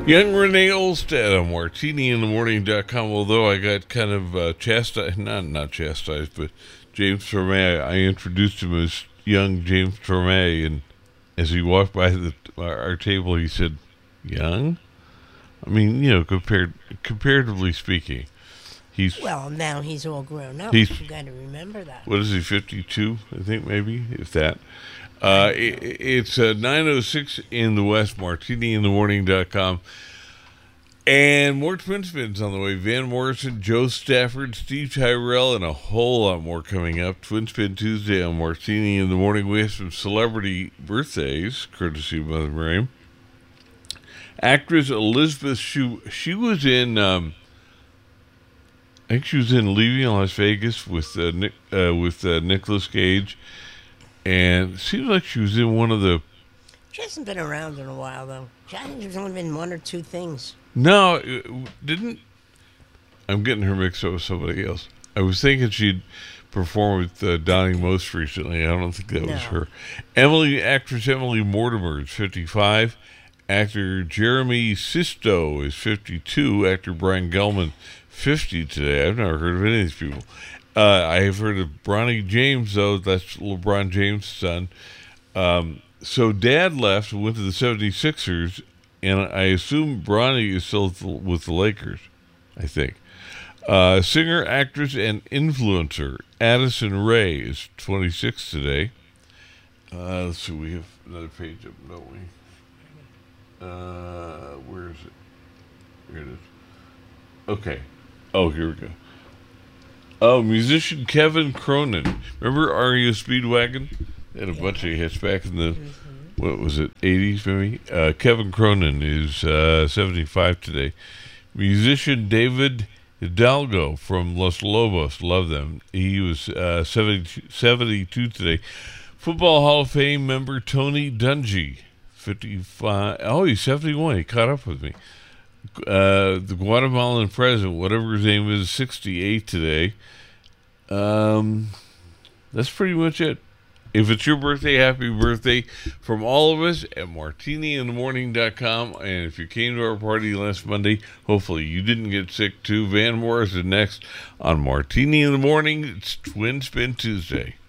Young Renee Olstead on MartiniInTheMorning.com. Although I got kind of chastised, not chastised, but James Torme, I introduced him as young James Torme, and as he walked by our table, he said, "Young?" I mean, comparatively speaking, well, now he's all grown up. You've got to remember that. What is he, 52, I think, maybe, if that. It's 9:06 in the West, MartiniInTheMorning.com. And more Twin Spins on the way. Van Morrison, Joe Stafford, Steve Tyrell, and a whole lot more coming up. Twin Spin Tuesday on Martini in the Morning. We have some celebrity birthdays, courtesy of Mother Miriam. Actress Elizabeth Shue, she was in, I think she was in Leaving Las Vegas with Nicolas Cage. And it seems like she was in one of the... She hasn't been around in a while, though. I think there's only been one or two things. No, didn't... I'm getting her mixed up with somebody else. I was thinking she'd performed with Donnie most recently. I don't think that was her. Actress Emily Mortimer is 55. Actor Jeremy Sisto is 52. Actor Brian Gelman, 50 today. I've never heard of any of these people. I have heard of Bronny James, though. That's LeBron James' son. So Dad left and went to the 76ers, and I assume Bronny is still with the Lakers, I think. Singer, actress, and influencer Addison Rae is 26 today. Let's see, we have another page up, don't we? Where is it? Here it is. Okay. Oh, here we go. Oh, musician Kevin Cronin. Remember REO Speedwagon? They had a bunch of hits back in the, what was it, 80s maybe? Kevin Cronin is 75 today. Musician David Hidalgo from Los Lobos. Love them. He was 72 today. Football Hall of Fame member Tony Dungy, 55. Oh, he's 71. He caught up with me. The Guatemalan president, whatever his name is, 68 today. That's pretty much it. If it's your birthday, happy birthday from all of us at MartiniInTheMorning.com. And if you came to our party last Monday, hopefully you didn't get sick too. Van Morrison next on Martini in the Morning. It's Twin Spin Tuesday.